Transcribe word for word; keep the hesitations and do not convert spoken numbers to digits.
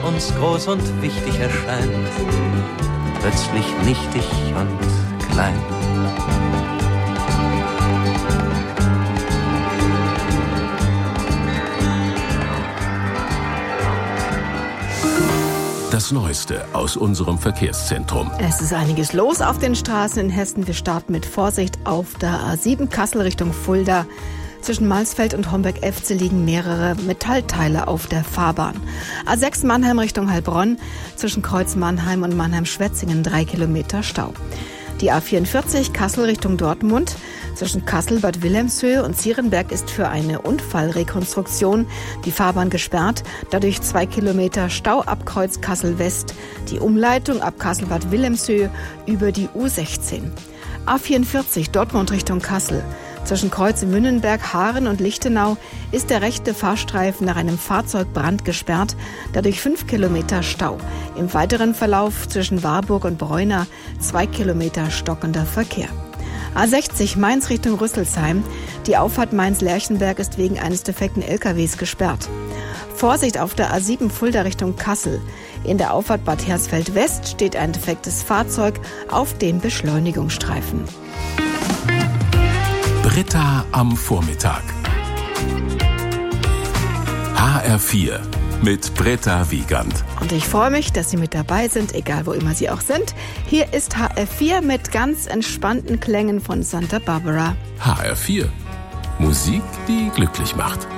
uns groß und wichtig erscheint, plötzlich nichtig und klein. Das Neueste aus unserem Verkehrszentrum. Es ist einiges los auf den Straßen in Hessen. Wir starten mit Vorsicht auf der A sieben Kassel Richtung Fulda. Zwischen Malsfeld und Homberg-Efze liegen mehrere Metallteile auf der Fahrbahn. A sechs Mannheim Richtung Heilbronn. Zwischen Kreuz Mannheim und Mannheim-Schwetzingen drei Kilometer Stau. Die A vierundvierzig Kassel Richtung Dortmund. Zwischen Kassel, Bad Wilhelmshöhe und Zierenberg ist für eine Unfallrekonstruktion die Fahrbahn gesperrt. Dadurch zwei Kilometer Stau ab Kreuz Kassel West. Die Umleitung ab Kassel, Bad Wilhelmshöhe über die U sechzehn. A vierundvierzig Dortmund Richtung Kassel. Zwischen Kreuz Wünnenberg, Haaren und Lichtenau ist der rechte Fahrstreifen nach einem Fahrzeugbrand gesperrt, dadurch fünf Kilometer Stau. Im weiteren Verlauf zwischen Warburg und Bräuna zwei Kilometer stockender Verkehr. A sechzig Mainz Richtung Rüsselsheim. Die Auffahrt Mainz-Lerchenberg ist wegen eines defekten L K Ws gesperrt. Vorsicht auf der A sieben Fulda Richtung Kassel. In der Auffahrt Bad Hersfeld West steht ein defektes Fahrzeug auf dem Beschleunigungsstreifen. Britta am Vormittag. H R vier mit Britta Wiegand. Und ich freue mich, dass Sie mit dabei sind, egal wo immer Sie auch sind. Hier ist H R vier mit ganz entspannten Klängen von Santa Barbara. H R vier. Musik, die glücklich macht.